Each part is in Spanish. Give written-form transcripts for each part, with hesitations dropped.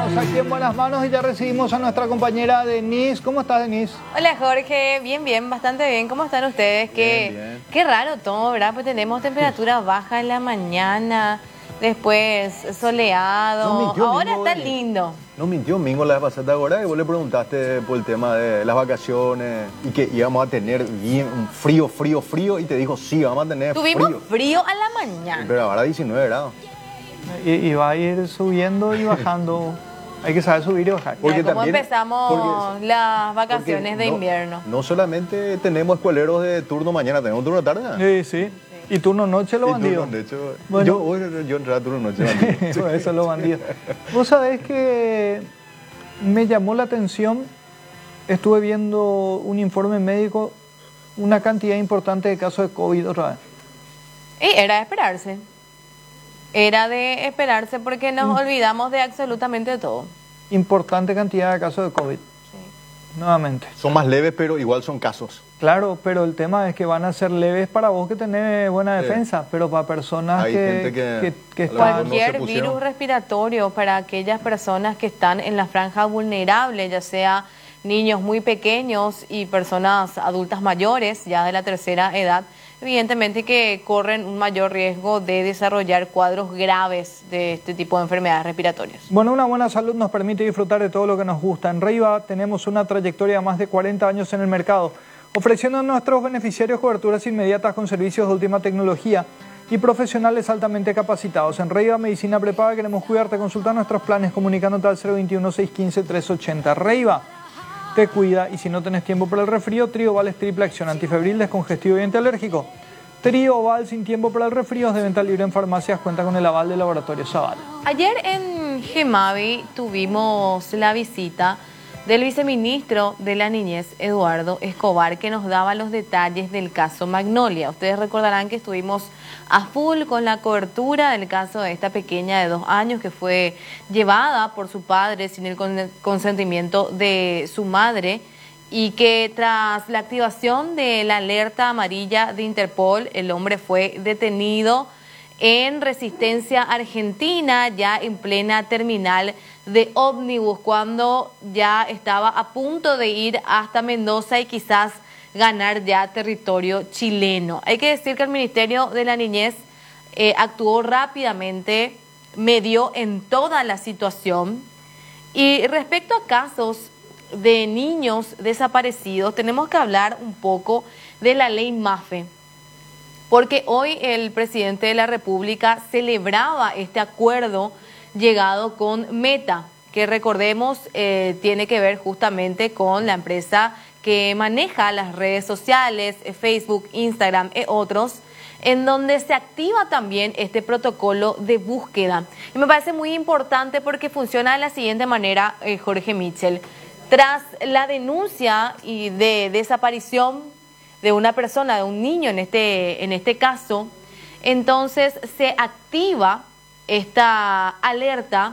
Estamos aquí en buenas manos y ya recibimos a nuestra compañera Denise. ¿Cómo estás, Denise? Hola, Jorge. Bien, bien, bastante bien. ¿Cómo están ustedes? Bien. Qué raro todo, ¿verdad? Pues tenemos temperatura baja en la mañana, después soleado. Ahora está lindo. No mintió Mingo la vez pasada, ahora, y vos le preguntaste por el tema de las vacaciones y que íbamos a tener bien un frío, y te dijo, sí, vamos a tener Tuvimos frío a la mañana. Pero ahora 19 grados. Y va a ir subiendo y bajando. Hay que saber subir y bajar. Porque ¿cómo empezamos las vacaciones de invierno? No solamente tenemos escueleros de turno mañana, tenemos turno de tarde. Sí. Y turno noche los bandidos. Bueno. Yo entré a turno noche bandido. Eso los bandidos. Vos sabés que me llamó la atención, estuve viendo un informe médico, una cantidad importante de casos de COVID otra vez. Y era de esperarse. Era de esperarse porque nos olvidamos de absolutamente todo. Importante cantidad de casos de COVID. Sí. Nuevamente. Son más leves, pero igual son casos. Claro, pero el tema es que van a ser leves para vos que tenés buena defensa, pero para personas que cualquier virus respiratorio, para aquellas personas que están en la franja vulnerable, ya sea niños muy pequeños y personas adultas mayores, ya de la tercera edad, evidentemente que corren un mayor riesgo de desarrollar cuadros graves de este tipo de enfermedades respiratorias. Bueno, una buena salud nos permite disfrutar de todo lo que nos gusta. En Reiva tenemos una trayectoria de más de 40 años en el mercado, ofreciendo a nuestros beneficiarios coberturas inmediatas con servicios de última tecnología y profesionales altamente capacitados. En Reiva Medicina Prepaga queremos cuidarte. Consulta nuestros planes comunicándote al 021-615-380. Reiva te cuida, y si no tenés tiempo para el resfrío, Trioval es triple acción antifebril, descongestivo y antialérgico. Trioval sin tiempo para el resfrío es de venta libre en farmacias, cuenta con el aval del laboratorio Zaval. Ayer en Gemavi tuvimos la visita del viceministro de la Niñez, Eduardo Escobar, que nos daba los detalles del caso Magnolia. Ustedes recordarán que estuvimos a full con la cobertura del caso de esta pequeña de 2 años que fue llevada por su padre sin el consentimiento de su madre, y que tras la activación de la alerta amarilla de Interpol, el hombre fue detenido en Resistencia, Argentina, ya en plena terminal de ómnibus, cuando ya estaba a punto de ir hasta Mendoza y quizás ganar ya territorio chileno. Hay que decir que el Ministerio de la Niñez actuó rápidamente, medió en toda la situación. Y respecto a casos de niños desaparecidos, tenemos que hablar un poco de la ley MAFE, porque hoy el presidente de la República celebraba este acuerdo llegado con Meta, que recordemos tiene que ver justamente con la empresa que maneja las redes sociales, Facebook, Instagram y otros, en donde se activa también este protocolo de búsqueda. Y me parece muy importante porque funciona de la siguiente manera, Jorge Mitchell. Tras la denuncia y de desaparición de una persona, de un niño en este caso, entonces se activa esta alerta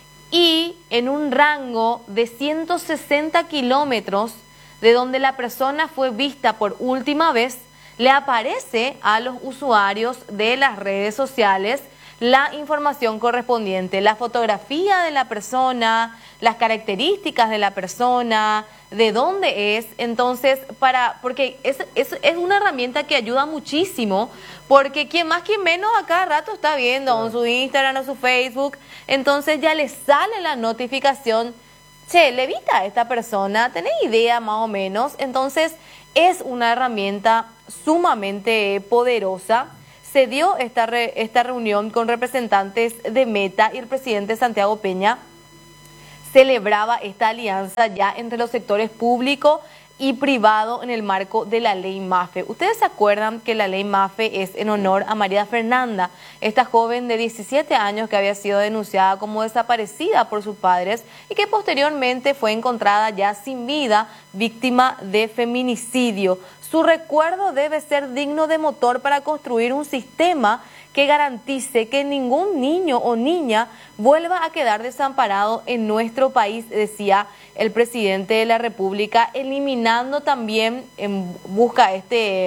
y en un rango de 160 kilómetros de donde la persona fue vista por última vez, le aparece a los usuarios de las redes sociales la información correspondiente, la fotografía de la persona, las características de la persona, de dónde es. Entonces, porque es una herramienta que ayuda muchísimo, porque quien más, quien menos a cada rato está viendo en su Instagram o su Facebook, entonces ya le sale la notificación, che, le viste a esta persona, ¿tenés idea más o menos? Entonces, es una herramienta sumamente poderosa. Se dio esta reunión con representantes de Meta y el presidente Santiago Peña celebraba esta alianza ya entre los sectores público y privado en el marco de la ley MAFE. Ustedes se acuerdan que la ley MAFE es en honor a María Fernanda, esta joven de 17 años que había sido denunciada como desaparecida por sus padres y que posteriormente fue encontrada ya sin vida, víctima de feminicidio. Su recuerdo debe ser digno de motor para construir un sistema que garantice que ningún niño o niña vuelva a quedar desamparado en nuestro país, decía el presidente de la República, eliminando también, busca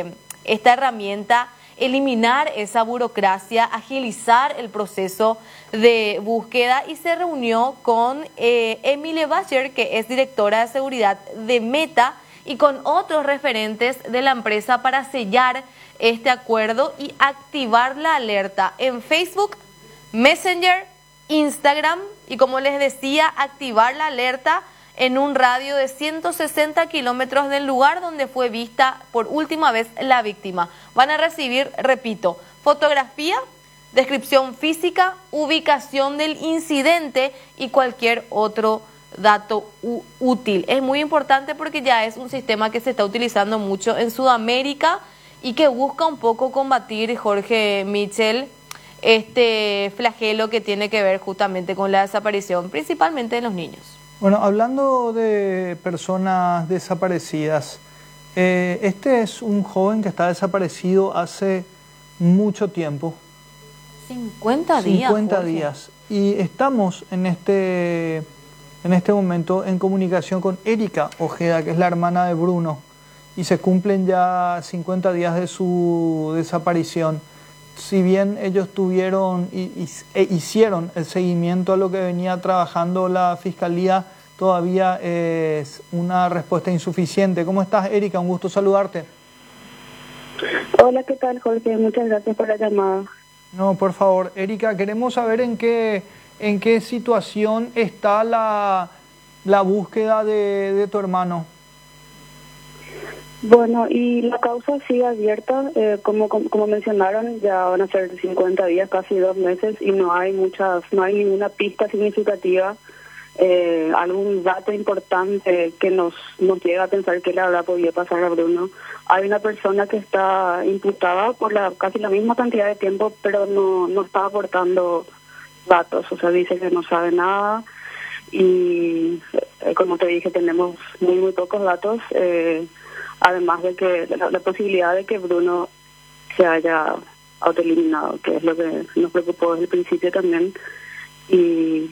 esta herramienta, eliminar esa burocracia, agilizar el proceso de búsqueda y se reunió con Emile Bacher, que es directora de seguridad de Meta, y con otros referentes de la empresa para sellar este acuerdo y activar la alerta en Facebook, Messenger, Instagram y, como les decía, activar la alerta en un radio de 160 kilómetros del lugar donde fue vista por última vez la víctima. Van a recibir, repito, fotografía, descripción física, ubicación del incidente y cualquier otro dato útil. Es muy importante porque ya es un sistema que se está utilizando mucho en Sudamérica y que busca un poco combatir, Jorge Michel, este flagelo que tiene que ver justamente con la desaparición, principalmente de los niños. Bueno, hablando de personas desaparecidas, este es un joven que está desaparecido hace mucho tiempo. 50 días. 50 Jorge. días. Y estamos en este momento en comunicación con Erika Ojeda, que es la hermana de Bruno, y se cumplen ya 50 días de su desaparición. Si bien ellos tuvieron e hicieron el seguimiento a lo que venía trabajando la Fiscalía, todavía es una respuesta insuficiente. ¿Cómo estás, Erika? Un gusto saludarte. Hola, ¿qué tal, Jorge? Muchas gracias por la llamada. No, por favor, Erika, queremos saber en qué situación está la búsqueda de tu hermano. Bueno, y la causa sigue abierta, como mencionaron, ya van a ser 50 días, casi 2 meses, y no hay ninguna pista significativa, algún dato importante que nos lleva a pensar que le habrá podido pasar a Bruno. Hay una persona que está imputada por casi la misma cantidad de tiempo, pero no está aportando datos, o sea, dice que no sabe nada, y como te dije, tenemos muy pocos datos, además de que la posibilidad de que Bruno se haya autoeliminado, que es lo que nos preocupó desde el principio también, y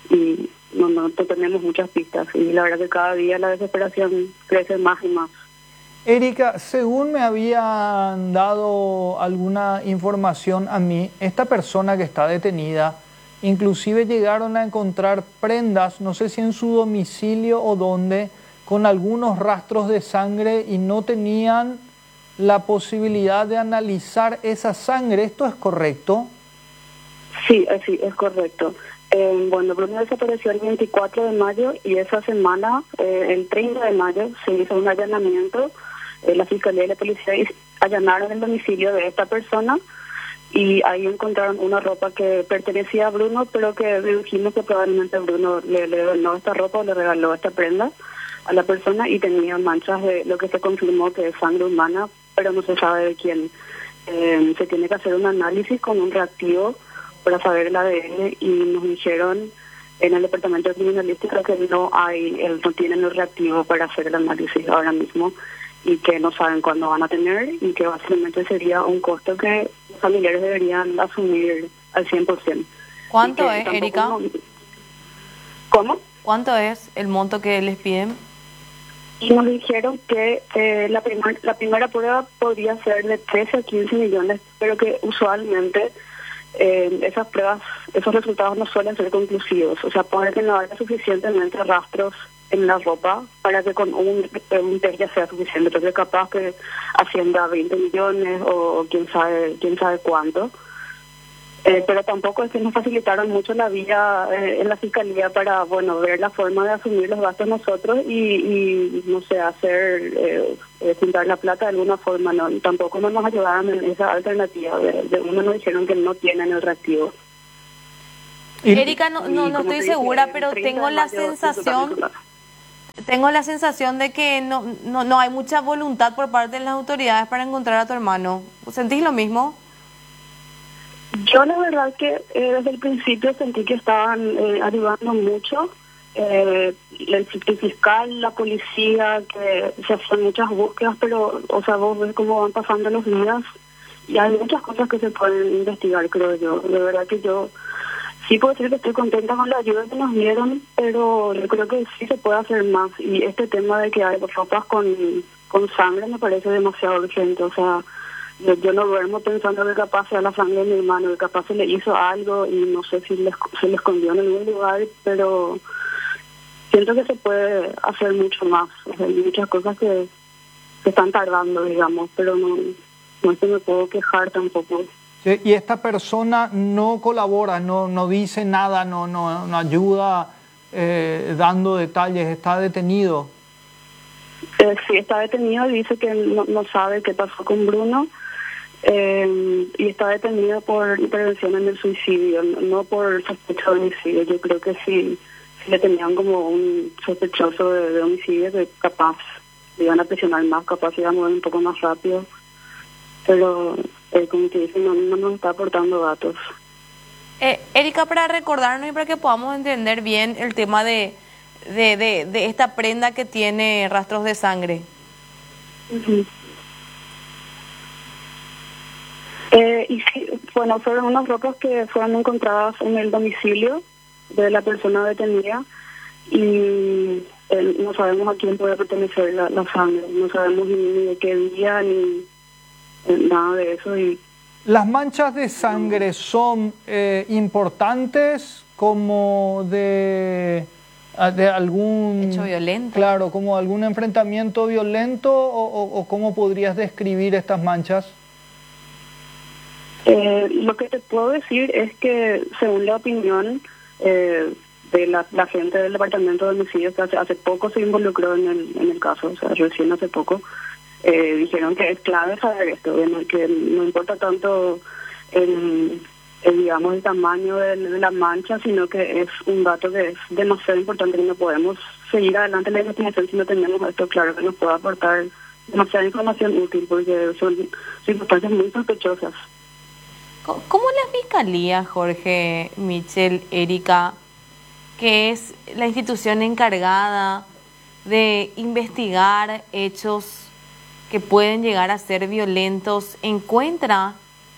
no tenemos muchas pistas, y la verdad que cada día la desesperación crece más y más. Erika, según me habían dado alguna información a mí, esta persona que está detenida, inclusive llegaron a encontrar prendas, no sé si en su domicilio o dónde, con algunos rastros de sangre y no tenían la posibilidad de analizar esa sangre. ¿Esto es correcto? Sí, es correcto. Bueno, Bruno desapareció el 24 de mayo y esa semana, el 30 de mayo, se hizo un allanamiento. La Fiscalía y la Policía allanaron el domicilio de esta persona y ahí encontraron una ropa que pertenecía a Bruno, pero que dedujimos que probablemente Bruno le donó esta ropa o le regaló esta prenda a la persona, y tenía manchas de lo que se confirmó que es sangre humana, pero no se sabe de quién. Se tiene que hacer un análisis con un reactivo para saber el ADN, y nos dijeron en el departamento de criminalística que no tienen el reactivo para hacer el análisis ahora mismo, y que no saben cuándo van a tener, y que básicamente sería un costo que los familiares deberían asumir al 100%. ¿Cuánto es, Erika? ¿Cómo? ¿Cuánto es el monto que les piden? Y nos dijeron que la primera prueba podría ser de 13 a 15 millones, pero que usualmente esas pruebas, esos resultados no suelen ser conclusivos. O sea, puede que no haya suficientemente rastros en la ropa para que con un test ya sea suficiente, porque capaz que ascienda a 20 millones o quién sabe cuánto. Pero tampoco es que nos facilitaron mucho la vía en la Fiscalía para, ver la forma de asumir los gastos nosotros y no sé, juntar la plata de alguna forma. No, tampoco nos ayudaron en esa alternativa. De uno nos dijeron que no tienen el reactivo. Erika, no estoy segura, pero tengo la sensación de que no hay mucha voluntad por parte de las autoridades para encontrar a tu hermano. ¿Sentís lo mismo? Yo la verdad que desde el principio sentí que estaban ayudando mucho, el fiscal, la policía, que se hacen muchas búsquedas, pero, o sea, vos ves cómo van pasando los días y hay muchas cosas que se pueden investigar, creo yo. De verdad que yo sí puedo decir que estoy contenta con la ayuda que nos dieron, pero yo creo que sí se puede hacer más, y este tema de que hay ropas con sangre me parece demasiado urgente. O sea, Yo no duermo pensando que capaz sea la sangre de mi hermano, que capaz se le hizo algo y no sé si se le escondió en algún lugar, pero siento que se puede hacer mucho más. O sea, hay muchas cosas que están tardando, digamos, pero no es que me puedo quejar tampoco. Sí, y esta persona no colabora, no dice nada, no ayuda dando detalles, está detenido. Sí, está detenido y dice que no sabe qué pasó con Bruno. Y está detenido por intervención en el suicidio, no por sospecha de homicidio. Yo creo que si le tenían como un sospechoso de homicidio, que capaz le iban a presionar más, capaz iban a mover un poco más rápido, pero como te dicen, no nos está aportando datos. Erika, para recordarnos y para que podamos entender bien el tema de esta prenda que tiene rastros de sangre. Uh-huh. Y sí, bueno, fueron unas ropas que fueron encontradas en el domicilio de la persona detenida y no sabemos a quién puede pertenecer la sangre, no sabemos ni de qué día ni nada de eso. Y ¿las manchas de sangre son importantes como de algún hecho violento? Claro, como algún enfrentamiento violento o cómo podrías describir estas manchas? Lo que te puedo decir es que según la opinión de la gente del departamento de homicidios, que hace poco se involucró en el caso, o sea, recién hace poco, dijeron que es clave saber esto, que no importa tanto digamos el tamaño de la mancha, sino que es un dato que es demasiado importante, que no podemos seguir adelante en la investigación si no tenemos esto claro, que nos pueda aportar demasiada información útil, porque son circunstancias muy sospechosas. ¿Cómo la Fiscalía, Jorge, Michel, Erika, que es la institución encargada de investigar hechos que pueden llegar a ser violentos, encuentra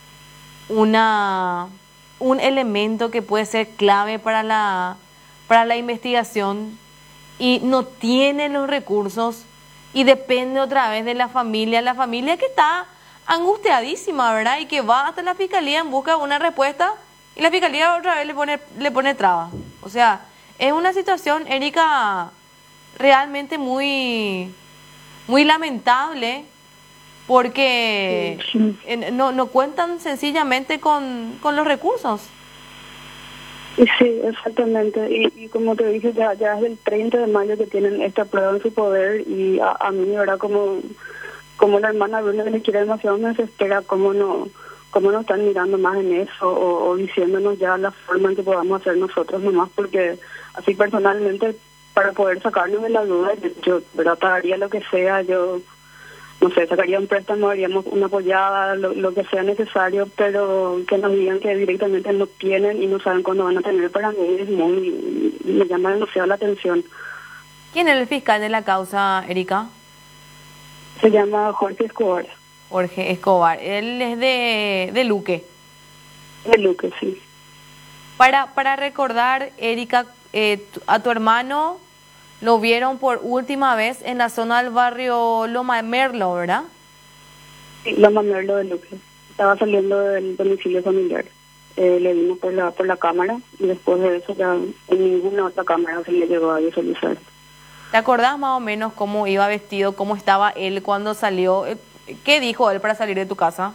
un elemento que puede ser clave para la investigación y no tiene los recursos y depende otra vez de la familia que está angustiadísima, ¿verdad? Y que va hasta la Fiscalía en busca de una respuesta y la Fiscalía otra vez le pone trabas? O sea, es una situación, Erika, realmente muy, muy lamentable, porque no cuentan sencillamente con los recursos. Sí, exactamente. Y como te dije, ya es el 30 de mayo que tienen esta prueba en su poder y a mí, ¿verdad? Como la hermana Bruna, que le quiere demasiado, me desespera cómo no están mirando más en eso o diciéndonos ya la forma en que podamos hacer nosotros nomás, porque así personalmente, para poder sacarnos de la duda, yo ¿verdad? Pagaría lo que sea, yo no sé, sacaría un préstamo, haríamos una apoyada, lo que sea necesario, pero que nos digan que directamente no tienen y no saben cuándo van a tener, para mí me llama demasiado la atención. ¿Quién es el fiscal de la causa, Erika? Se llama Jorge Escobar. Jorge Escobar, él es de Luque. De Luque, sí. Para recordar, Erika, a tu hermano lo vieron por última vez en la zona del barrio Loma Merlo, ¿verdad? Sí, Loma Merlo de Luque. Estaba saliendo del domicilio familiar. Le vimos por la cámara y después de eso ya en ninguna otra cámara se le llegó a visualizar. ¿Te acordás más o menos cómo iba vestido, cómo estaba él cuando salió? ¿Qué dijo él para salir de tu casa?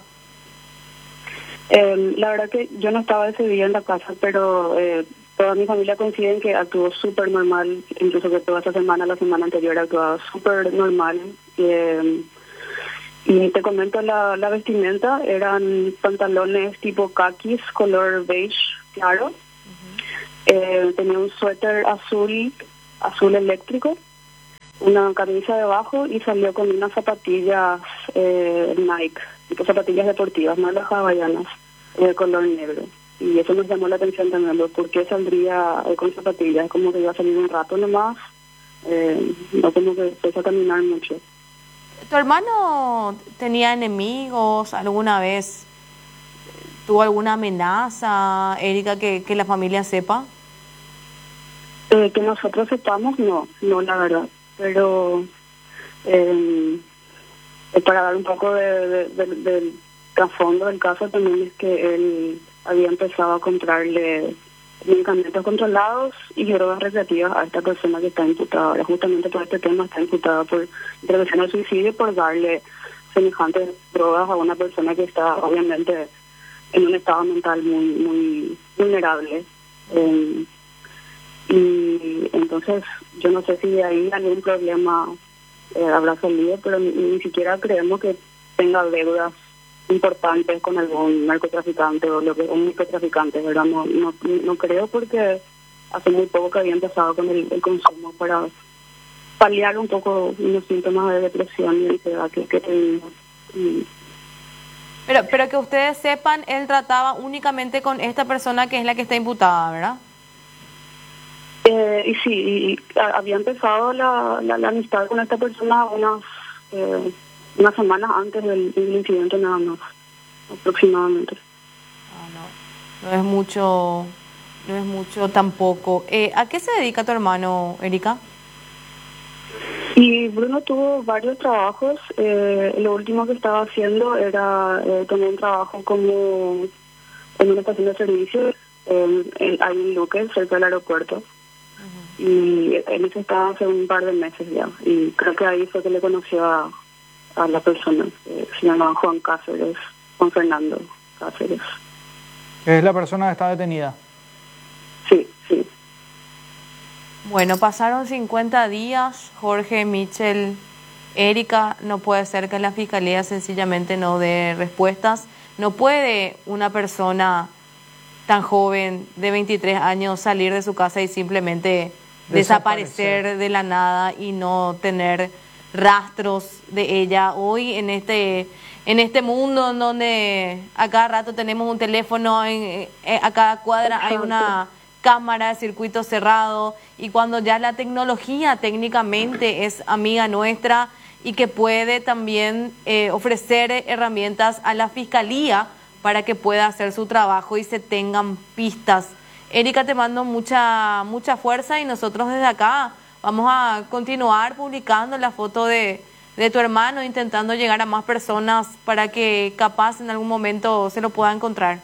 La verdad que yo no estaba ese día en la casa, pero toda mi familia coincide en que actuó súper normal, incluso que toda esa semana, la semana anterior, actuaba súper normal. Y te comento la vestimenta, eran pantalones tipo kakis, color beige claro. Tenía un suéter azul eléctrico, una camisa debajo y salió con unas zapatillas Nike, tipo zapatillas deportivas, no las hawaianas, de color negro. Y eso nos llamó la atención también, ¿por qué saldría con zapatillas? Como que iba a salir un rato nomás, no como que empezó a caminar mucho. ¿Tu hermano tenía enemigos alguna vez? ¿Tuvo alguna amenaza, Erika, que la familia sepa? Que nosotros sepamos, no la verdad. Pero para dar un poco de trasfondo del caso también es que él había empezado a comprarle medicamentos controlados y drogas recreativas a esta persona que está imputada. Ahora, justamente por este tema está imputada por intervención al suicidio por darle semejantes drogas a una persona que está obviamente en un estado mental muy vulnerable. Y entonces yo no sé si de ahí algún problema habrá salido, pero ni siquiera creemos que tenga deudas importantes con algún narcotraficante o un microtraficante, ¿verdad? No creo, porque hace muy poco que había empezado con el consumo para paliar un poco unos síntomas de depresión y ansiedad que tenemos. Pero que ustedes sepan, él trataba únicamente con esta persona que es la que está imputada, ¿verdad? Y sí, había empezado la amistad con esta persona unas semanas antes del incidente nada más, aproximadamente. No es mucho tampoco. ¿A qué se dedica tu hermano, Erika? Y Bruno tuvo varios trabajos. Lo último que estaba haciendo era tomar un trabajo como en una estación de servicio hay un Luque, cerca del aeropuerto. Y en eso estaba hace un par de meses ya. Y creo que ahí fue que le conoció a la persona. Se llamaba Juan Fernando Cáceres. Es la persona que está detenida. Sí. Bueno, pasaron 50 días, Jorge, Michel, Erika. No puede ser que la Fiscalía sencillamente no dé respuestas. No puede una persona tan joven de 23 años salir de su casa y simplemente desaparecer de la nada y no tener rastros de ella. Hoy en este mundo en donde a cada rato tenemos un teléfono, a cada cuadra hay una cámara de circuito cerrado, y cuando ya la tecnología técnicamente es amiga nuestra y que puede también ofrecer herramientas a la Fiscalía para que pueda hacer su trabajo y se tengan pistas. Erika, te mando mucha fuerza, y nosotros desde acá vamos a continuar publicando la foto de tu hermano, intentando llegar a más personas para que capaz en algún momento se lo pueda encontrar.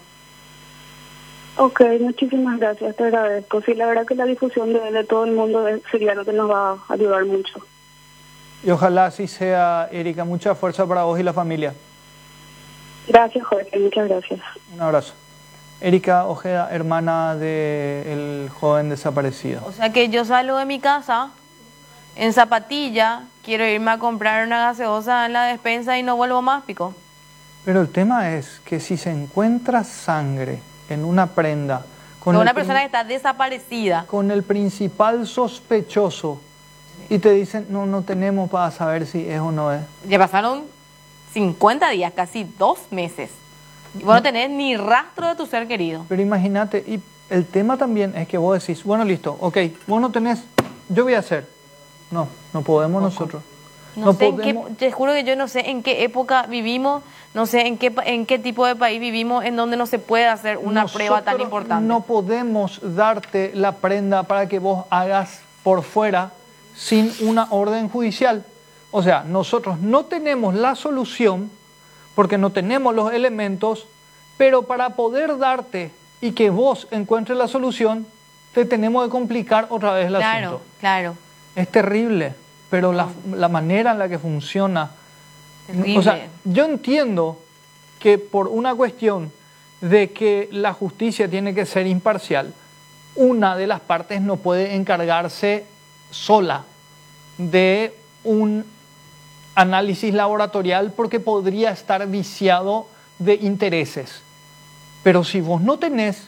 Ok, muchísimas gracias, te agradezco. Sí, la verdad que la difusión de todo el mundo sería lo que nos va a ayudar mucho. Y ojalá así sea, Erika. Mucha fuerza para vos y la familia. Gracias, Jorge, muchas gracias. Un abrazo. Erika Ojeda, hermana del joven desaparecido. O sea que yo salgo de mi casa en zapatilla, quiero irme a comprar una gaseosa en la despensa y no vuelvo más, Pico. Pero el tema es que si se encuentra sangre en una prenda con una persona que está desaparecida, con el principal sospechoso, y te dicen no tenemos para saber si es o no es. Ya pasaron 50 días, casi 2 meses, y vos no tenés ni rastro de tu ser querido. Pero imagínate, y el tema también es que vos decís, bueno, listo, ok, vos no tenés, yo voy a hacer. No podemos nosotros. No sé podemos. Te juro que yo no sé en qué época vivimos, no sé en qué tipo de país vivimos en donde no se puede hacer una prueba tan importante. No podemos darte la prenda para que vos hagas por fuera sin una orden judicial. O sea, nosotros no tenemos la solución porque no tenemos los elementos, pero para poder darte y que vos encuentres la solución, te tenemos que complicar otra vez el asunto. Claro. Es terrible, pero la manera en la que funciona... Terrible. O sea, yo entiendo que por una cuestión de que la justicia tiene que ser imparcial, una de las partes no puede encargarse sola de un análisis laboratorial porque podría estar viciado de intereses. Pero si vos no tenés...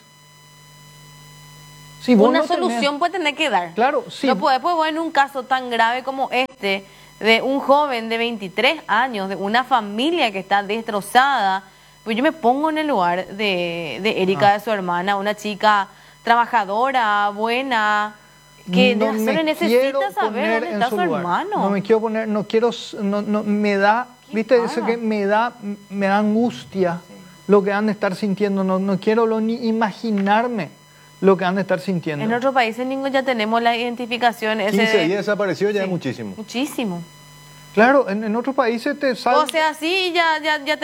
Una solución puede tener que dar. Claro, sí. No puede, pues en un caso tan grave como este, de un joven de 23 años, de una familia que está destrozada, pues yo me pongo en el lugar de Erika, de su hermana, una chica trabajadora, buena, que no solo necesita saber dónde está su hermano. No me quiero poner, me da, viste, eso que me da angustia lo que han de estar sintiendo, no quiero ni imaginarme lo que han de estar sintiendo. En otros países ya tenemos la identificación. 15 días desaparecido ya es muchísimo. Muchísimo. Claro, en otros países te sale... O sea, sí, ya